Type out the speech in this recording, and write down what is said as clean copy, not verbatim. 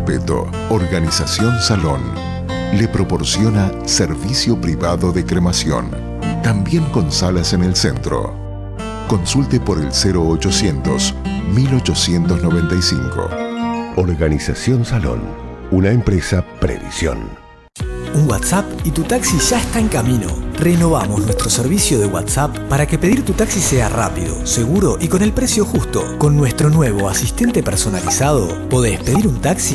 respeto, Organización Salón le proporciona servicio privado de cremación, también con salas en el centro. Consulte por el 0800-1895. Organización Salón, una empresa Previsión. Un WhatsApp y tu taxi ya está en camino. Renovamos nuestro servicio de WhatsApp para que pedir tu taxi sea rápido, seguro y con el precio justo. Con nuestro nuevo asistente personalizado, podés pedir un taxi